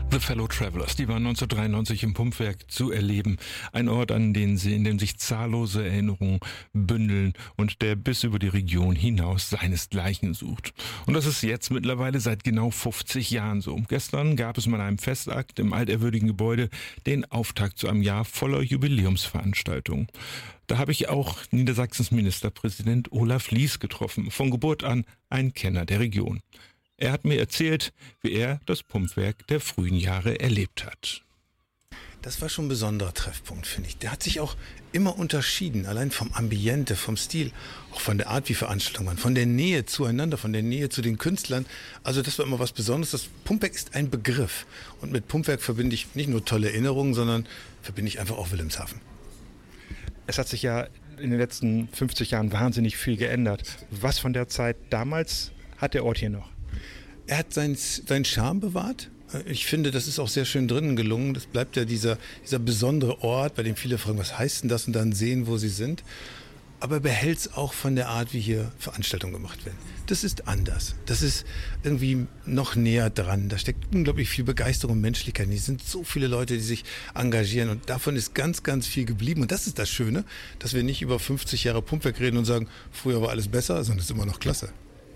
The Fellow Travelers, die waren 1993 im Pumpwerk zu erleben. Ein Ort, in dem sich zahllose Erinnerungen bündeln und der bis über die Region hinaus seinesgleichen sucht. Und das ist jetzt mittlerweile seit genau 50 Jahren so. Gestern gab es mal einem Festakt im altehrwürdigen Gebäude den Auftakt zu einem Jahr voller Jubiläumsveranstaltungen. Da habe ich auch Niedersachsens Ministerpräsident Olaf Lies getroffen, von Geburt an ein Kenner der Region. Er hat mir erzählt, wie er das Pumpwerk der frühen Jahre erlebt hat. Das war schon ein besonderer Treffpunkt, finde ich. Der hat sich auch immer unterschieden, allein vom Ambiente, vom Stil, auch von der Art, wie Veranstaltungen waren, von der Nähe zueinander, von der Nähe zu den Künstlern. Also das war immer was Besonderes. Das Pumpwerk ist ein Begriff. Und mit Pumpwerk verbinde ich nicht nur tolle Erinnerungen, sondern verbinde ich einfach auch Wilhelmshaven. Es hat sich ja in den letzten 50 Jahren wahnsinnig viel geändert. Was von der Zeit damals hat der Ort hier noch? Er hat seinen Charme bewahrt. Ich finde, das ist auch sehr schön drinnen gelungen. Das bleibt ja dieser besondere Ort, bei dem viele fragen, was heißt denn das, und dann sehen, wo sie sind. Aber er behält es auch von der Art, wie hier Veranstaltungen gemacht werden. Das ist anders. Das ist irgendwie noch näher dran. Da steckt unglaublich viel Begeisterung und Menschlichkeit. Hier sind so viele Leute, die sich engagieren, und davon ist ganz, ganz viel geblieben. Und das ist das Schöne, dass wir nicht über 50 Jahre Pumpwerk reden und sagen, früher war alles besser, sondern es ist immer noch klasse.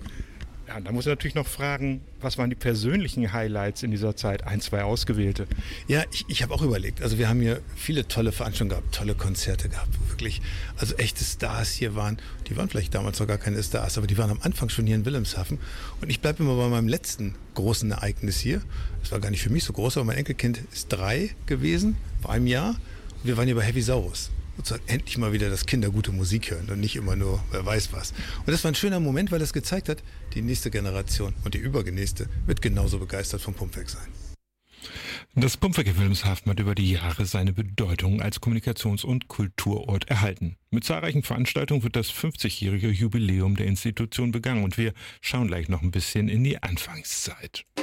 Ja, da muss ich natürlich noch fragen, was waren die persönlichen Highlights in dieser Zeit? Ein, zwei ausgewählte. Ja, ich habe auch überlegt. Also wir haben hier viele tolle Veranstaltungen gehabt, tolle Konzerte gehabt, wo wirklich also echte Stars hier waren. Die waren vielleicht damals noch gar keine Stars, aber die waren am Anfang schon hier in Wilhelmshaven. Und ich bleibe immer bei meinem letzten großen Ereignis hier. Das war gar nicht für mich so groß, aber mein Enkelkind ist 3 gewesen, vor einem Jahr. Und wir waren hier bei Heavy Saurus. Endlich mal wieder, dass Kinder gute Musik hören und nicht immer nur, wer weiß was. Und das war ein schöner Moment, weil das gezeigt hat, die nächste Generation und die übernächste wird genauso begeistert vom Pumpwerk sein. Das Pumpwerk in Wilhelmshaven hat über die Jahre seine Bedeutung als Kommunikations- und Kulturort erhalten. Mit zahlreichen Veranstaltungen wird das 50-jährige Jubiläum der Institution begangen, und wir schauen gleich noch ein bisschen in die Anfangszeit.